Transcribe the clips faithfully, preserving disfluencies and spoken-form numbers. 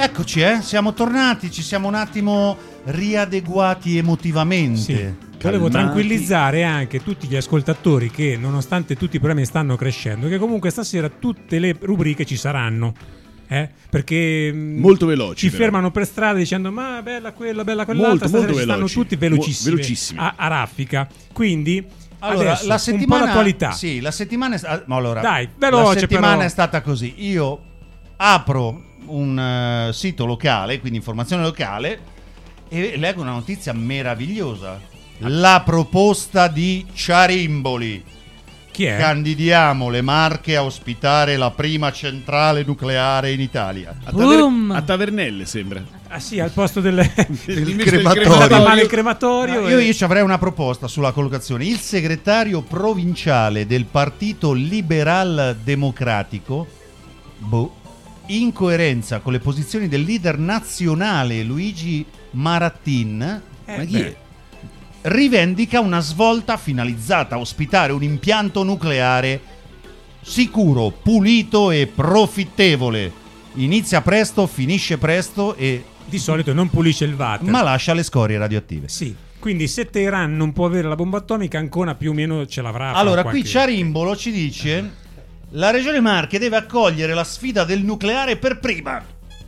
Eccoci, eh, siamo tornati, ci siamo un attimo riadeguati emotivamente. Sì. Volevo tranquillizzare anche tutti gli ascoltatori che, nonostante tutti i problemi stanno crescendo, che comunque stasera tutte le rubriche ci saranno. Eh? Perché molto veloci ci però. fermano per strada dicendo ma bella quella, bella quell'altra, molto, molto ci stanno veloci. tutti velocissimi, Mo- velocissimi. A, a raffica. Quindi allora, adesso la settimana, un po' l'attualità. Sì, la settimana è, ma allora, Dai, veloce, la settimana però. è stata così. Io apro un uh, sito locale, quindi informazione locale, e leggo una notizia meravigliosa. La proposta di Ciarimboli. Chi è? Candidiamo le Marche a ospitare la prima centrale nucleare in Italia. A, taver- a Tavernelle sembra. Ah sì, al posto del, del crematorio. Andava male il crematorio. No, io, io ci avrei una proposta sulla collocazione. Il segretario provinciale del Partito Liberal Democratico, boh, in coerenza con le posizioni del leader nazionale Luigi Marattin, eh, ma chi è? rivendica una svolta finalizzata a ospitare un impianto nucleare sicuro, pulito e profittevole. Inizia presto, finisce presto e di solito non pulisce il water, ma lascia le scorie radioattive. Sì, quindi se Teheran non può avere la bomba atomica, ancora più o meno ce l'avrà. Allora, qualche... qui Ciarimbolo ci dice: la Regione Marche deve accogliere la sfida del nucleare per prima.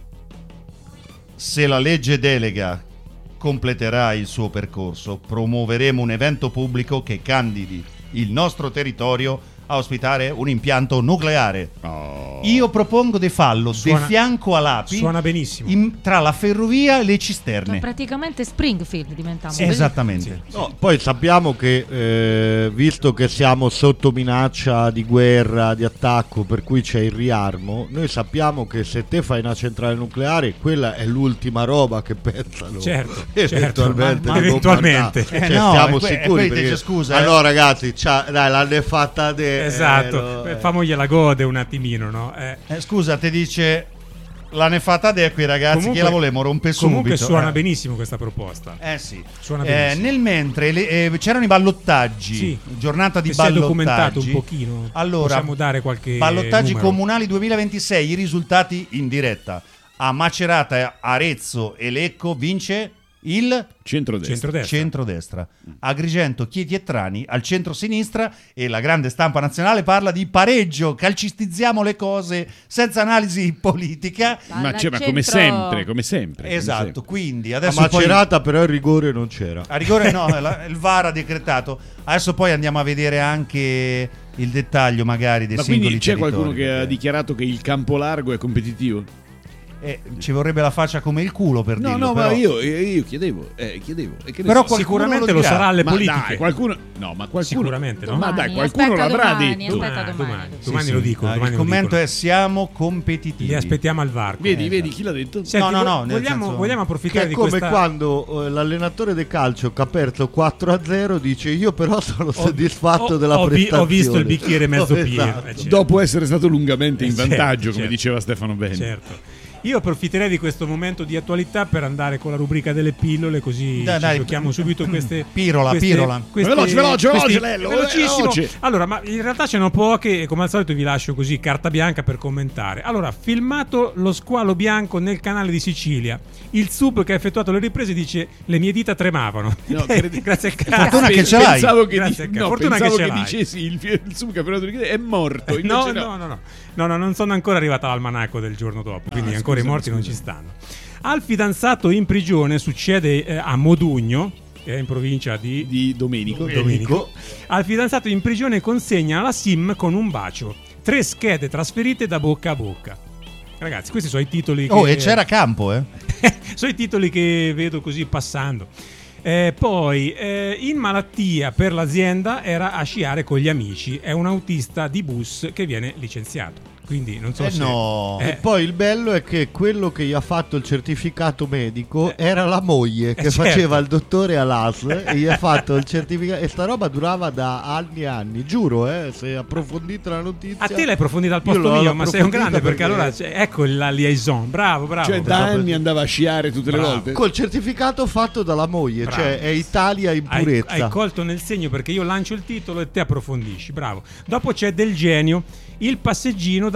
Se la legge delega completerà il suo percorso, promuoveremo un evento pubblico che candidi il nostro territorio a ospitare un impianto nucleare. Oh. Io propongo di fallo Suona- di fianco a l'Api, suona benissimo, in- tra la ferrovia e le cisterne. Ma praticamente Springfield diventiamo. Sì, esattamente. Sì. No, poi sappiamo che eh, visto che siamo sotto minaccia di guerra, di attacco, per cui c'è il riarmo, noi sappiamo che se te fai una centrale nucleare, quella è l'ultima roba che pensano. Certo, eventualmente, certo, ma- di eventualmente. bombardare. Eh, Cioè, no, siamo e que- e sicuri poi perché... dice, scusa, eh. allora ragazzi, c'ha- dai, l'hanno fatta de- Esatto, eh, no, eh. famogliela gode un attimino, no? Eh. Eh, scusa, te dice la nefata de qui ragazzi, Comunque- chi la volemo rompe subito. Comunque suona eh. benissimo questa proposta. Eh sì. Suona Eh, benissimo. nel mentre le- eh, c'erano i ballottaggi, Sì. giornata di Che si è ballottaggi. documentato un pochino. Allora, possiamo dare qualche ballottaggi numero. comunali duemilaventisei, i risultati in diretta. A Macerata, Arezzo e Lecco vince il Centrodestra. Centrodestra. centrodestra. Agrigento, Chieti e Trani al centro-sinistra, e la grande stampa nazionale parla di pareggio, calcistizziamo le cose senza analisi politica. Ma, c'è, ma come sempre, come sempre. Esatto, come sempre. quindi A adesso Macerata però il rigore non c'era. poi, a rigore no, la- il V A R ha decretato. Adesso poi andiamo a vedere anche il dettaglio magari dei Ma singoli quindi c'è territori, qualcuno che ha perché, dichiarato che il campo largo è competitivo? eh, ci vorrebbe la faccia come il culo per No, dirlo, no, però. ma io, io chiedevo, eh, chiedevo. E che ne Però so? qualcuno Sicuramente lo lo dirà. sarà alle Ma politiche. dai, qualcuno, no, ma qualcuno, Sicuramente, no? Ma Domani, dai, qualcuno aspetta l'avrà domani, detto. aspetta domani. Domani, domani lo dico. Ah, domani il lo commento dicono. è siamo competitivi. Li aspettiamo al varco. Vedi, Esatto. vedi chi l'ha detto? Senti, No, no, no, vo- nel vogliamo, senso- vogliamo Che approfittare è di come questa... quando eh, l'allenatore del calcio che ha perso quattro a zero dice io però sono soddisfatto ho- della ho vi- prestazione. ho visto il bicchiere mezzo Oh, pieno. esatto. Eh, certo. Dopo essere stato lungamente in Eh, certo, vantaggio, come certo. diceva Stefano Beni. Certo. Io approfitterei di questo momento di attualità per andare con la rubrica delle pillole, così Dai, ci dai. giochiamo subito queste Pirola, queste- pirola. queste- Veloce, veloce, questi- veloce, Lello, velocissimo. veloce. Allora, ma in realtà ce n'ho poche e come al solito vi lascio così carta bianca per commentare. Allora, filmato lo squalo bianco nel canale di Sicilia. Il sub che ha effettuato le riprese dice le mie dita tremavano. No, credi- Grazie al Fortuna cazzo. che ce l'hai. Pensavo che, Grazie di- a cazzo. no, Fortuna pensavo che ce che l'hai. dicessi il, il subcampione è morto. No, invece no, no, no, no, no, non sono ancora arrivata all'almanacco del giorno dopo, quindi Ah, ancora scusami, i morti non scusami. ci stanno. Al fidanzato in prigione succede eh, a Modugno, che è in provincia di, Di Domenico. Domenico. Al fidanzato in prigione consegna la SIM con un bacio, tre schede trasferite da bocca a bocca. Ragazzi, questi sono i titoli che... Oh, e c'era campo, eh? sono i titoli che vedo così passando. Eh, poi eh, in malattia per l'azienda era a sciare con gli amici, è un autista di bus che viene licenziato, quindi non so Eh se no. Eh, E poi il bello è che quello che gli ha fatto il certificato medico Eh. era la moglie che Eh, certo. faceva il dottore all'A S L e gli ha fatto il certificato e sta roba durava da anni e anni, giuro, eh, se approfondite la notizia. a te l'hai approfondita al Io posto l'ho mio, ma sei un approfondita grande perché, perché- allora cioè, ecco la liaison, bravo, bravo. Cioè, da bravo. anni andava a sciare tutte le Bravo. volte. Col certificato fatto dalla moglie, Bravo. cioè è Italia in Hai, purezza. hai colto nel segno perché io lancio il titolo e te approfondisci, bravo. Dopo c'è Del Genio, il passeggino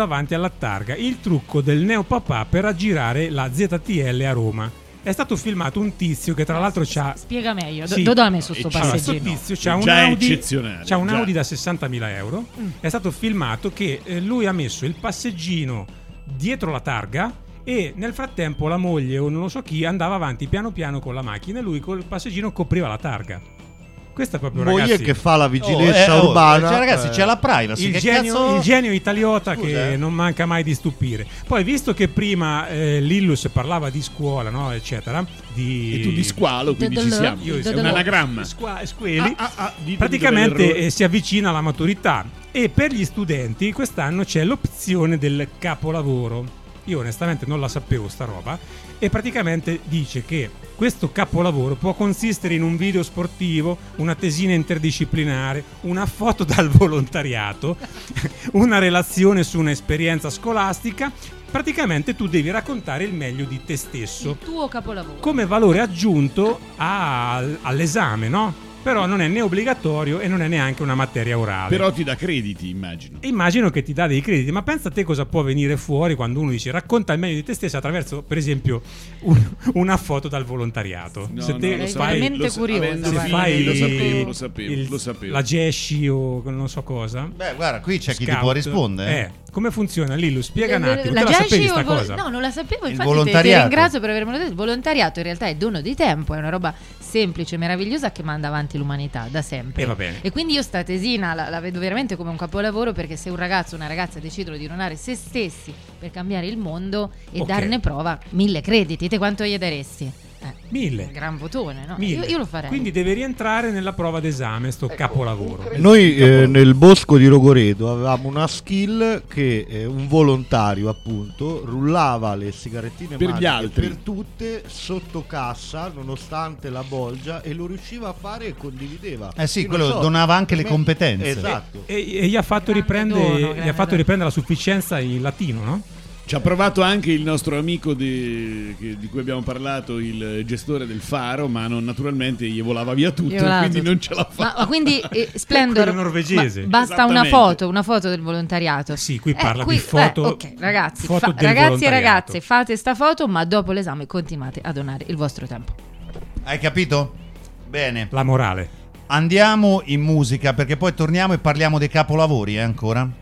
davanti alla targa, il trucco del neopapà per aggirare la Z T L a Roma. È stato filmato un tizio che tra l'altro c'ha... Spiega meglio, Sì. dove ha messo sto Allora, Allora, sto passeggino? tizio c'ha un Già è Audi, eccezionale, c'ha un già. Audi da sessantamila euro. Mm. È stato filmato che eh, lui ha messo il passeggino dietro la targa e nel frattempo la moglie o non lo so chi andava avanti piano piano con la macchina e lui col passeggino copriva la targa. Questa è proprio, Moglie ragazzi, che fa la Oh, vigilanza eh, oh, urbana. cioè, ragazzi, eh, c'è la privacy. il che genio, cazzo... il genio italiota Scusa, che eh. non manca mai di stupire. Poi, visto che prima eh, Lillus parlava di scuola, no, eccetera, di... E tu di squalo, quindi ci siamo. Io- È un anagramma. Squa- squeli. Ah, ah, ah, ditemi Praticamente dov'è l'errore. eh, si avvicina alla maturità e per gli studenti quest'anno c'è l'opzione del capolavoro. Io onestamente non la sapevo sta roba e praticamente dice che questo capolavoro può consistere in un video sportivo, una tesina interdisciplinare, una foto dal volontariato, una relazione su un'esperienza scolastica. Praticamente tu devi raccontare il meglio di te stesso Il tuo capolavoro. come valore aggiunto a- all'esame, no? Però non è né obbligatorio e non è neanche una materia orale. Però ti dà crediti, immagino. Immagino che ti dà dei crediti, ma pensa a te cosa può venire fuori quando uno dice racconta il meglio di te stesso attraverso, per esempio, un- una foto dal volontariato. No, se no, te lo Sei fai- veramente lo sa- curiosa, avendo se guarda. figli, fai lo sapevo, lo sapevo, il- lo sapevo. la Gesci o non so cosa. Beh, guarda, qui c'è chi ti Scout, può rispondere. eh. Eh, come funziona? Lillo, spiega un attimo. La Te la Gesci sapevi o sta il vol- cosa? No, non la sapevo, Il infatti ti, ti volontariato. ringrazio per avermelo detto. Il volontariato in realtà è dono di tempo, è una roba semplice, meravigliosa che manda avanti l'umanità da sempre. E va bene. E quindi io sta tesina la, la vedo veramente come un capolavoro, perché se un ragazzo o una ragazza decidono di donare se stessi per cambiare il mondo e Ok. darne prova, mille crediti, te quanto gli daresti? Eh, Mille. un gran votone, no? Mille. Io, io lo farei. Quindi deve rientrare nella prova d'esame sto capolavoro. Noi eh, nel bosco di Rogoredo avevamo una skill che eh, un volontario appunto rullava le sigarettine Per gli magiche altri. per tutte sotto cassa nonostante la bolgia e lo riusciva a fare e condivideva. Eh sì, Io non quello so, donava anche le per me- competenze. Esatto. E, e gli ha fatto Grande riprendere, dono, gli ha grande fatto dono. riprendere la sufficienza in latino, no? Ci ha provato anche il nostro amico di, che- di cui abbiamo parlato, il gestore del faro, ma non, naturalmente gli volava via tutto, Gli volava quindi tutto. non ce l'ha Ma, fatta. ma quindi eh, Splendor, Quello norvegese. ma basta una Esattamente. foto, una foto del volontariato. Sì, qui Eh, parla qui- di foto. eh, ok, ragazzi, foto fa- del ragazzi e volontariato. ragazze, fate sta foto, ma dopo l'esame continuate a donare il vostro tempo. Hai capito? Bene. La morale. Andiamo in musica perché poi torniamo e parliamo dei capolavori, eh, ancora.